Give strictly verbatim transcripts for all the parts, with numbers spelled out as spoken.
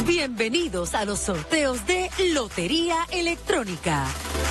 Bienvenidos a los sorteos de Lotería Electrónica.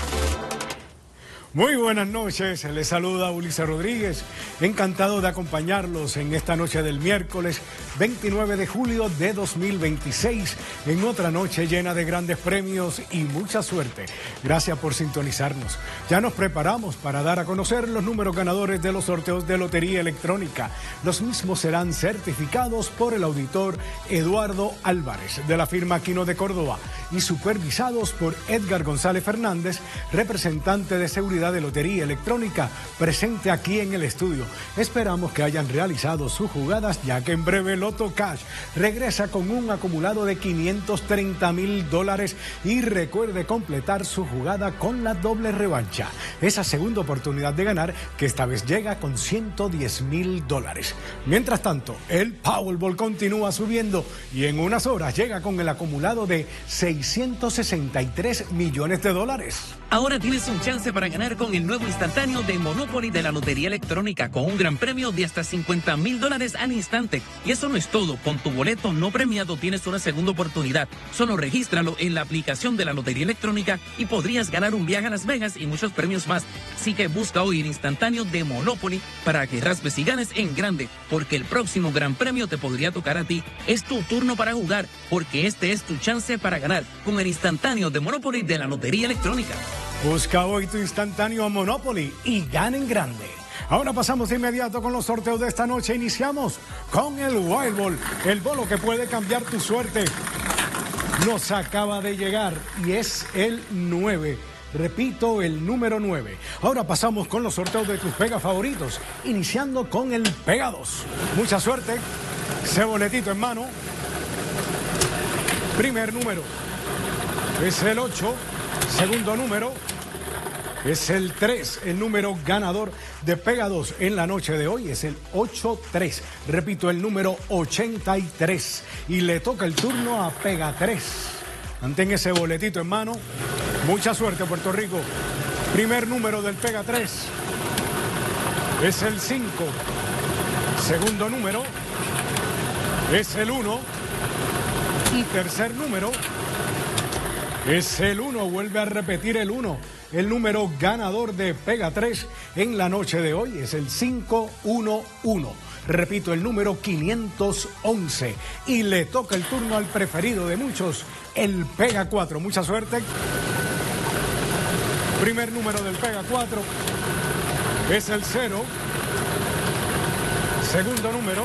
Muy buenas noches, les saluda Ulises Rodríguez, encantado de acompañarlos en esta noche del miércoles veintinueve de julio de dos mil veintiséis, en otra noche llena de grandes premios y mucha suerte. Gracias por sintonizarnos. Ya nos preparamos para dar a conocer los números ganadores de los sorteos de Lotería Electrónica. Los mismos serán certificados por el auditor Eduardo Álvarez, de la firma Aquino de Córdoba, y supervisados por Edgar González Fernández, representante de seguridad de Lotería Electrónica, presente aquí en el estudio. Esperamos que hayan realizado sus jugadas, ya que en breve Loto Cash regresa con un acumulado de quinientos treinta mil dólares y recuerde completar su jugada con la doble revancha, esa segunda oportunidad de ganar que esta vez llega con ciento diez mil dólares. Mientras tanto, el Powerball continúa subiendo y en unas horas llega con el acumulado de seiscientos sesenta y tres millones de dólares. Ahora tienes un chance para ganar con el nuevo instantáneo de Monopoly de la Lotería Electrónica, con un gran premio de hasta cincuenta mil dólares al instante. Y eso no es todo, con tu boleto no premiado tienes una segunda oportunidad. Solo regístralo en la aplicación de la Lotería Electrónica y podrías ganar un viaje a Las Vegas y muchos premios más. Así que busca hoy el instantáneo de Monopoly para que raspes y ganes en grande, porque el próximo gran premio te podría tocar a ti. Es tu turno para jugar, porque este es tu chance para ganar con el instantáneo de Monopoly de la Lotería Electrónica. Busca hoy tu instantáneo a Monopoly y gana en grande. Ahora pasamos de inmediato con los sorteos de esta noche. Iniciamos con el Wild Ball, el bolo que puede cambiar tu suerte. Nos acaba de llegar y es el nueve. Repito, el número nueve. Ahora pasamos con los sorteos de tus Pega favoritos, iniciando con el Pega dos. Mucha suerte. Ese boletito en mano. Primer número es el ocho. Segundo número es el tres. El número ganador de Pega dos en la noche de hoy es el ochenta y tres. Repito, el número ochenta y tres. Y le toca el turno a Pega tres. Mantén ese boletito en mano. Mucha suerte, Puerto Rico. Primer número del Pega tres es el cinco. Segundo número es el uno. Y tercer número es el uno, vuelve a repetir el uno. El número ganador de Pega tres en la noche de hoy es el cinco uno uno. Repito, el número quinientos once. Y le toca el turno al preferido de muchos, el Pega cuatro. Mucha suerte. Primer número del Pega cuatro es el cero. Segundo número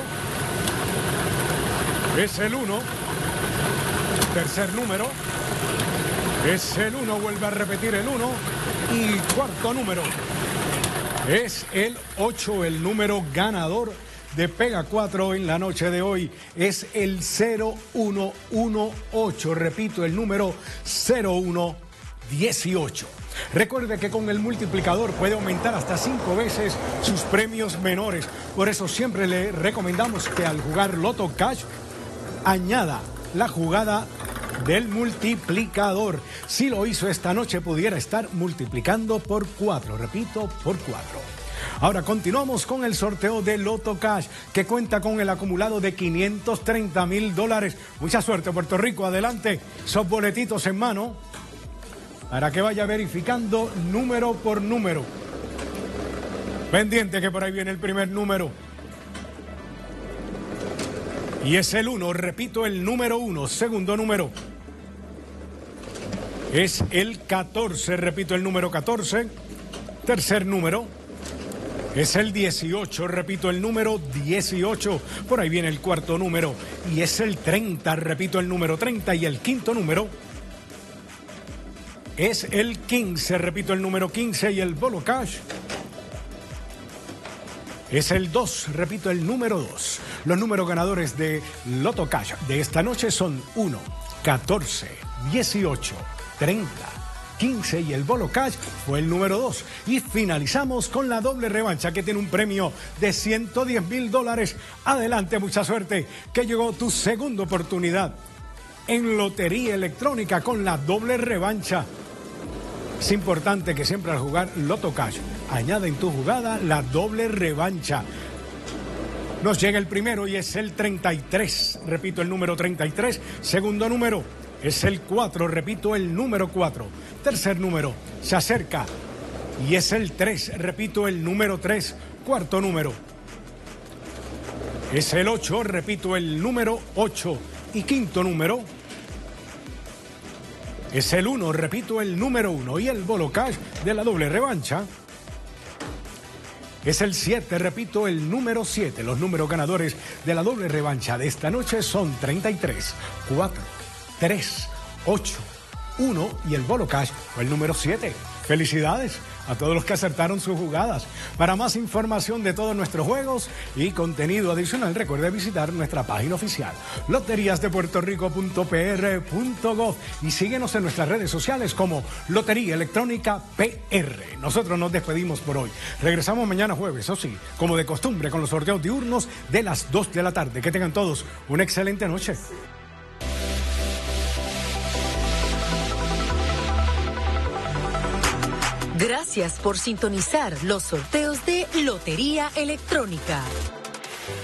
es el uno. Tercer número es el uno, vuelve a repetir el uno. Y cuarto número es el ocho, el número ganador de Pega cuatro en la noche de hoy es el cero uno uno ocho. Repito, el número cero uno dieciocho. Recuerde que con el multiplicador puede aumentar hasta cinco veces sus premios menores. Por eso siempre le recomendamos que al jugar Loto Cash añada la jugada del multiplicador. Si lo hizo esta noche, pudiera estar multiplicando por cuatro. Repito, por cuatro. Ahora continuamos con el sorteo de Loto Cash, que cuenta con el acumulado de quinientos treinta mil dólares. Mucha suerte, Puerto Rico. Adelante, esos boletitos en mano para que vaya verificando número por número. Pendiente que por ahí viene el primer número. Y es el uno, repito, el número uno. Segundo número es el catorce, repito, el número catorce. Tercer número es el dieciocho, repito, el número dieciocho. Por ahí viene el cuarto número y es el treinta, repito, el número treinta. Y el quinto número es el quince, repito, el número quince. Y el bolo cash es el dos, repito, el número dos. Los números ganadores de Loto Cash de esta noche son uno, catorce, dieciocho, treinta, quince y el bolo cash fue el número dos. Y finalizamos con la doble revancha, que tiene un premio de ciento diez mil dólares. Adelante, mucha suerte, que llegó tu segunda oportunidad en Lotería Electrónica con la doble revancha. Es importante que siempre al jugar Loto Cash añada en tu jugada la doble revancha. Nos llega el primero y es el treinta y tres. Repito, el número treinta y tres. Segundo número es el cuatro. Repito, el número cuatro. Tercer número se acerca y es el tres. Repito, el número tres. Cuarto número es el ocho. Repito, el número ocho. Y quinto número es el uno. Repito, el número uno. Y el bolo cash de la doble revancha es el siete, repito, el número siete. Los números ganadores de la doble revancha de esta noche son treinta y tres, cuatro, tres, ocho, uno y el bolo cash fue el número siete. Felicidades a todos los que acertaron sus jugadas. Para más información de todos nuestros juegos y contenido adicional, recuerde visitar nuestra página oficial loterías de puerto rico punto p r punto gov y síguenos en nuestras redes sociales como Lotería Electrónica P R. Nosotros nos despedimos por hoy. Regresamos mañana jueves, eso sí, como de costumbre, con los sorteos diurnos de las dos de la tarde. Que tengan todos una excelente noche. Gracias por sintonizar los sorteos de Lotería Electrónica.